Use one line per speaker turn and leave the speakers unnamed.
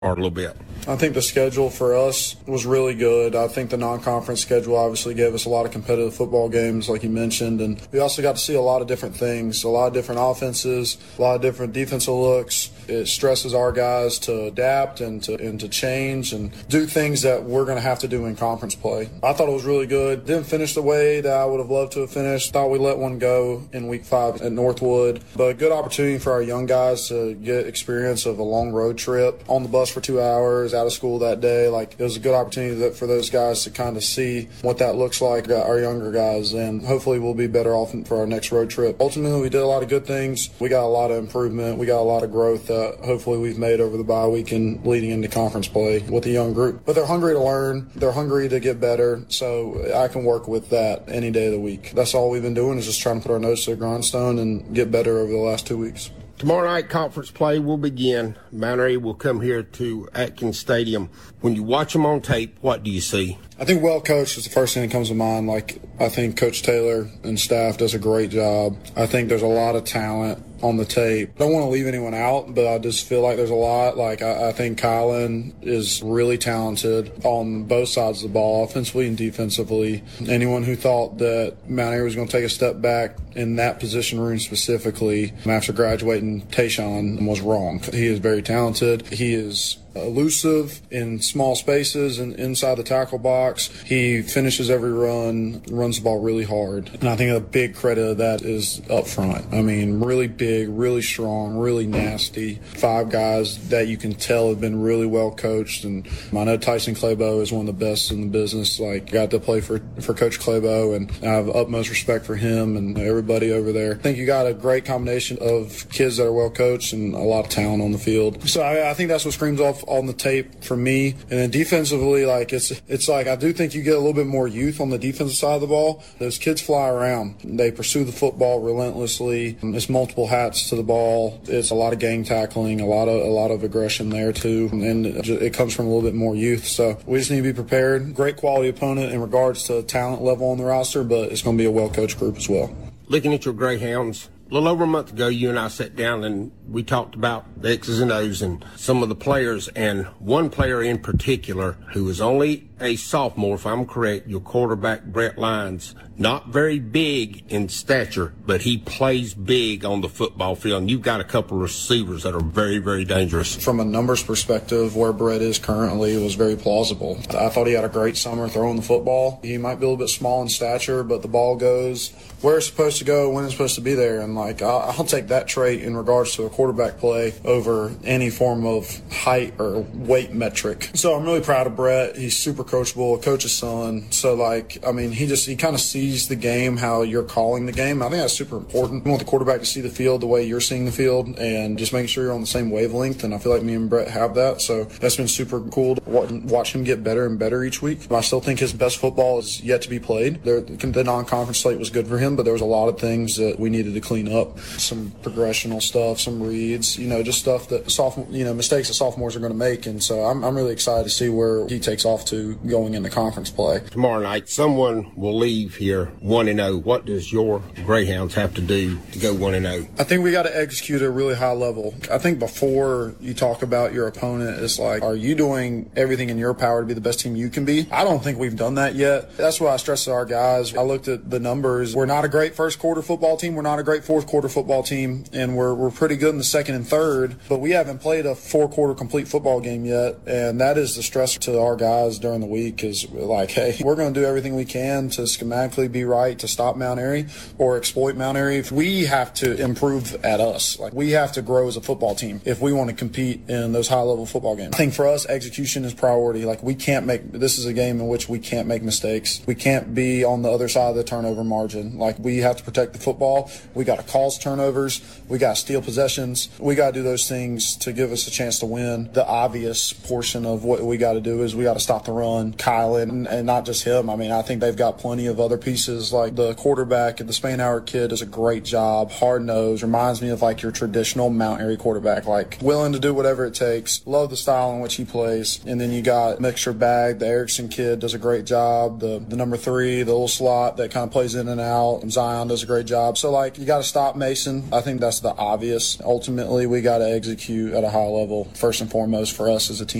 a little bit?
I think the schedule for us was really good. I think the non-conference schedule obviously gave us a lot of competitive football games, like you mentioned, and we also got to see a lot of different things, a lot of different offenses, a lot of different defensive looks. It stresses our guys to adapt and to change and do things that we're going to have to do in conference play. I thought it was really good. Didn't finish the way that I would have loved to have finished. Thought we let one go in week 5 at Northwood, but a good opportunity for our young guys to get experience of a long road trip on the bus for 2 hours out of school that day. Like, it was a good opportunity for those guys to kind of see what that looks like, our younger guys, and hopefully we'll be better off for our next road trip. Ultimately, we did a lot of good things. We got a lot of improvement. We got a lot of growth that hopefully we've made over the bye week and leading into conference play with a young group. But they're hungry to learn. They're hungry to get better, so I can work with that any day of the week. That's all we've been doing, is just trying to put our nose to the grindstone and get better over the last 2 weeks.
Tomorrow night, conference play will begin. Mount Airy will come here to Atkins Stadium. When you watch them on tape, what do you see?
I think well coached is the first thing that comes to mind. Like, I think Coach Taylor and staff does a great job. I think there's a lot of talent on the tape. Don't want to leave anyone out, but I just feel like there's a lot. Like, I think Kylan is really talented on both sides of the ball, offensively and defensively. Anyone who thought that Mount Airy was going to take a step back in that position room specifically after graduating Tayshawn was wrong. He is very talented. He is elusive in small spaces and inside the tackle box. He finishes every run, runs the ball really hard. And I think a big credit of that is up front. I mean, really big, really strong, really nasty. 5 guys that you can tell have been really well coached. And I know Tyson Clabo is one of the best in the business. Like, got to play for Coach Clabo, and I have utmost respect for him and everybody over there. I think you got a great combination of kids that are well coached and a lot of talent on the field. So I think that's what screams off on the tape for me. And then defensively, like, it's like I do think you get a little bit more youth on the defensive side of the ball. Those kids fly around. They pursue the football relentlessly. It's multiple hats to the ball. It's a lot of gang tackling, a lot of aggression there too. And it comes from a little bit more youth. So we just need to be prepared. Great quality opponent in regards to talent level on the roster, but it's going to be a well-coached group as well.
Looking at your Greyhounds, a little over a month ago, you and I sat down and we talked about the X's and O's and some of the players, and one player in particular who is only a sophomore, if I'm correct, your quarterback, Brett Lyons, not very big in stature, but he plays big on the football field. And you've got a couple of receivers that are very, very dangerous.
From a numbers perspective, where Brett is currently was very plausible. I thought he had a great summer throwing the football. He might be a little bit small in stature, but the ball goes where it's supposed to go, when it's supposed to be there. And, like, I'll take that trait in regards to a quarterback play over any form of height or weight metric. So I'm really proud of Brett. He's super coachable, a coach's son. So, like, I mean, he kind of sees the game how you're calling the game. I think that's super important. You want the quarterback to see the field the way you're seeing the field and just making sure you're on the same wavelength. And I feel like me and Brett have that. So that's been super cool to watch him get better and better each week. I still think his best football is yet to be played. The non-conference slate was good for him, but there was a lot of things that we needed to clean up. Some progressional stuff, some reads, just stuff that mistakes that sophomores are going to make. And so I'm really excited to see where he takes off to going into conference play.
Tomorrow night, someone will leave here 1-0. What does your Greyhounds have to do to go 1-0?
I think we got to execute at a really high level. I think before you talk about your opponent, it's like, are you doing everything in your power to be the best team you can be? I don't think we've done that yet. That's why I stress to our guys. I looked at the numbers. We're not a great first quarter football team. We're not a great fourth quarter football team. And we're pretty good in the second and third, but we haven't played a 4-quarter complete football game yet. And that is the stress to our guys during the week, is like, hey, we're going to do everything we can to schematically be right to stop Mount Airy or exploit Mount Airy. If we have to improve at us, like, we have to grow as a football team if we want to compete in those high-level football games. I think for us, execution is priority. Like, this is a game in which we can't make mistakes. We can't be on the other side of the turnover margin. Like, we have to protect the football. We got to cause turnovers. We got to steal possessions. We got to do those things to give us a chance to win. The obvious portion of what we got to do is we got to stop the run. run. Kylan, and not just him. I mean, I think they've got plenty of other pieces. Like the quarterback, the Spanauer kid does a great job. Hard nosed, reminds me of like your traditional Mount Airy quarterback, like willing to do whatever it takes. Love the style in which he plays. And then you got Mixture Bag, the Erickson kid does a great job. The number 3, the little slot that kind of plays in and out. And Zion does a great job. So like you got to stop Mason. I think that's the obvious. Ultimately, we got to execute at a high level first and foremost for us as a team.